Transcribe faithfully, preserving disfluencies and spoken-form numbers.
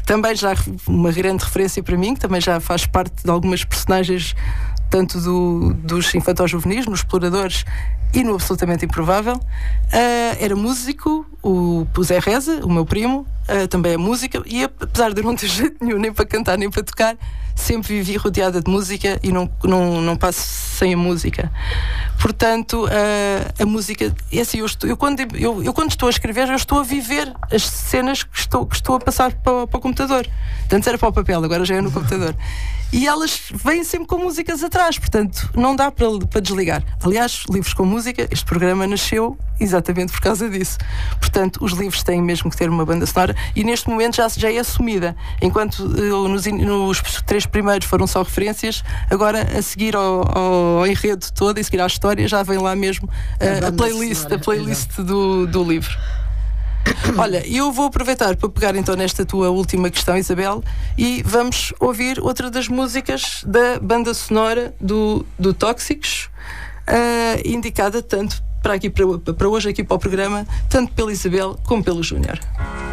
também já uma grande referência para mim, que também já faz parte de algumas personagens, tanto do, dos infantos-juvenis, nos Exploradores e no Absolutamente Improvável. Uh, era músico, o, o Zé Reza, o meu primo, uh, também é música, e apesar de eu não ter jeito nenhum nem para cantar nem para tocar, sempre vivi rodeada de música e não, não, não passo sem a música. Portanto, uh, a música é assim, eu, estou, eu, quando, eu, eu quando estou a escrever, eu estou a viver as cenas que estou, que estou a passar para, para o computador. Antes era para o papel, agora já é no computador. E elas vêm sempre com músicas atrás, portanto não dá para, para desligar. Aliás, livros com música, este programa nasceu exatamente por causa disso. Portanto, os livros têm mesmo que ter uma banda sonora, e neste momento já, já é assumida. Enquanto uh, nos, nos três primeiros foram só referências, agora a seguir ao, ao enredo todo, e a seguir à história, já vem lá mesmo uh, a, a playlist, sonora, a playlist do, do livro. Olha, eu vou aproveitar para pegar então nesta tua última questão, Isabel, e vamos ouvir outra das músicas da banda sonora do, do Tóxicos, uh, indicada tanto para, aqui, para, para hoje aqui para o programa, tanto pela Isabel como pelo Júnior.